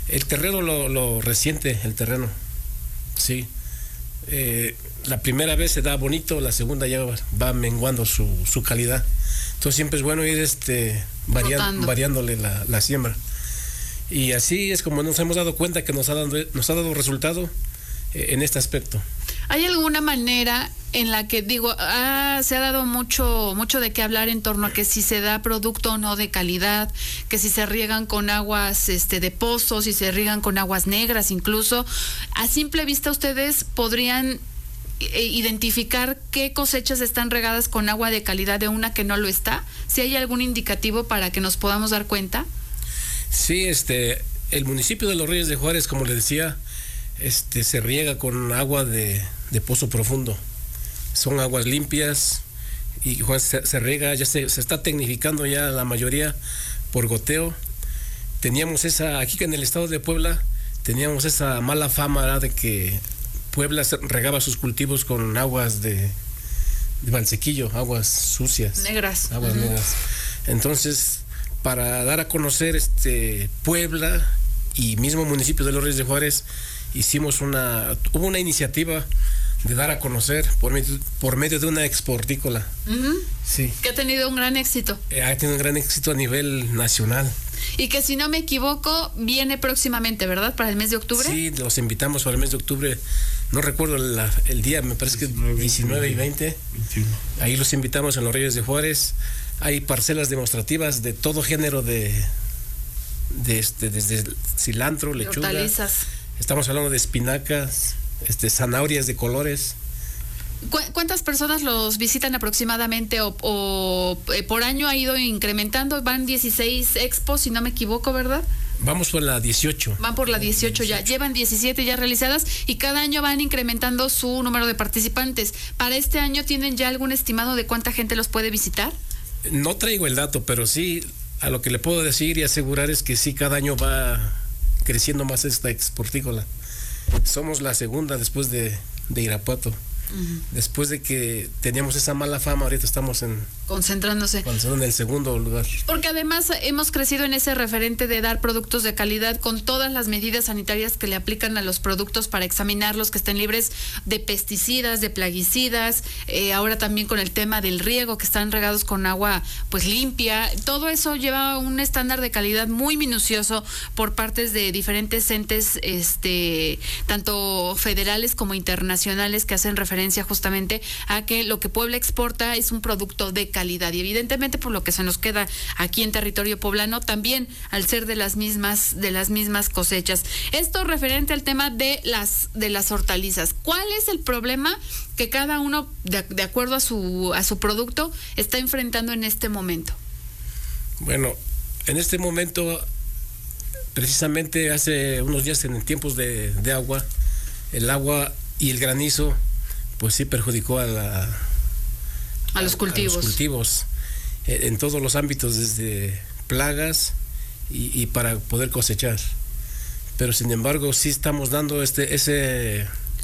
El terreno lo resiente, el terreno, sí. La primera vez se da bonito, la segunda ya va menguando su calidad. Entonces siempre es bueno ir variándole la siembra. Y así es como nos hemos dado cuenta que nos ha dado resultado en este aspecto. ¿Hay alguna manera en la que, se ha dado mucho de qué hablar en torno a que si se da producto o no de calidad, que si se riegan con aguas de pozos, si se riegan con aguas negras incluso? A simple vista ustedes podrían identificar qué cosechas están regadas con agua de calidad de una que no lo está. ¿Si hay algún indicativo para que nos podamos dar cuenta? Sí, el municipio de Los Reyes de Juárez, como le decía, se riega con agua de pozo profundo. Son aguas limpias y se riega, ya se está tecnificando ya la mayoría por goteo. Teníamos aquí en el estado de Puebla, teníamos esa mala fama, ¿verdad?, de que Puebla regaba sus cultivos con aguas de Valsequillo, aguas sucias. Negras. Aguas negras. Entonces, para dar a conocer Puebla y mismo municipio de Los Reyes de Juárez, hubo una iniciativa de dar a conocer por medio de una exportícola. Sí. Que ha tenido un gran éxito. Ha tenido un gran éxito a nivel nacional. Y que, si no me equivoco, viene próximamente, ¿verdad? Para el mes de octubre. Sí, los invitamos para el mes de octubre. No recuerdo el día, me parece que 19 y 20. 21. Ahí los invitamos en Los Reyes de Juárez. Hay parcelas demostrativas de todo género desde cilantro, lechuga. Hortalizas. Estamos hablando de espinacas, zanahorias de colores. ¿Cuántas personas los visitan aproximadamente o por año ha ido incrementando? Van 16 expos, si no me equivoco, ¿verdad? Vamos por la 18. Van por la 18 ya. Llevan 17 ya realizadas y cada año van incrementando su número de participantes. ¿Para este año tienen ya algún estimado de cuánta gente los puede visitar? No traigo el dato, pero sí, a lo que le puedo decir y asegurar es que sí, cada año va creciendo más esta exportícola. Somos la segunda después de Irapuato. Después de que teníamos esa mala fama, ahorita estamos concentrándose en el segundo lugar. Porque además hemos crecido en ese referente de dar productos de calidad con todas las medidas sanitarias que le aplican a los productos para examinarlos, que estén libres de pesticidas, de plaguicidas, ahora también con el tema del riego, que están regados con agua pues limpia. Todo eso lleva un estándar de calidad muy minucioso por partes de diferentes entes, tanto federales como internacionales, que hacen referencia justamente a que lo que Puebla exporta es un producto de calidad, y evidentemente por lo que se nos queda aquí en territorio poblano también, al ser de las mismas cosechas. Esto referente al tema de las hortalizas. ¿Cuál es el problema que cada uno, de acuerdo a su producto, está enfrentando en este momento? Bueno, en este momento, precisamente hace unos días, en tiempos de agua, el agua y el granizo pues sí perjudicó a los cultivos en todos los ámbitos, desde plagas y para poder cosechar. Pero sin embargo sí estamos dando ese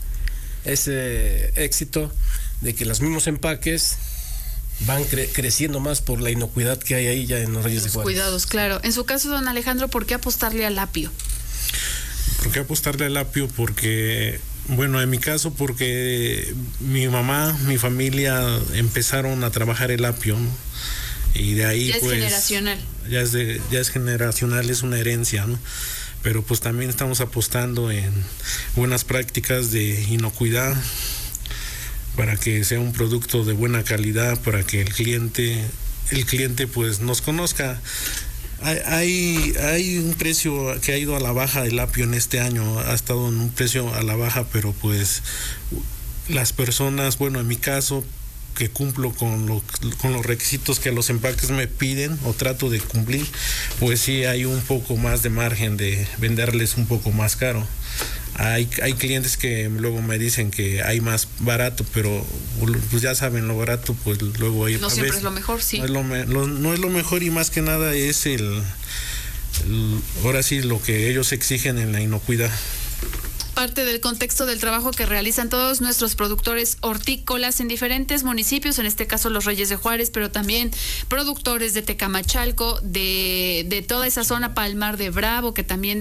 éxito de que los mismos empaques van creciendo más por la inocuidad que hay ahí ya en Los Reyes de Juárez. Cuidados, claro. En su caso, don Alejandro, ¿por qué apostarle al apio? ¿Por qué apostarle al apio? Porque, bueno, en mi caso, porque mi mamá, mi familia empezaron a trabajar el apio, ¿no? Y de ahí ya es pues generacional. Ya es generacional, es una herencia, ¿no? Pero pues también estamos apostando en buenas prácticas de inocuidad para que sea un producto de buena calidad, para que el cliente pues nos conozca. Hay un precio que ha ido a la baja del apio en este año, ha estado en un precio a la baja, pero pues las personas, bueno, en mi caso, que cumplo con los requisitos que los empaques me piden o trato de cumplir, pues sí hay un poco más de margen de venderles un poco más caro. Hay clientes que luego me dicen que hay más barato, pero pues ya saben, lo barato pues luego hay... No siempre es lo mejor, sí. No es lo mejor, y más que nada es ahora sí lo que ellos exigen en la inocuidad. Parte del contexto del trabajo que realizan todos nuestros productores hortícolas en diferentes municipios, en este caso Los Reyes de Juárez, pero también productores de Tecamachalco, de toda esa zona Palmar de Bravo, que también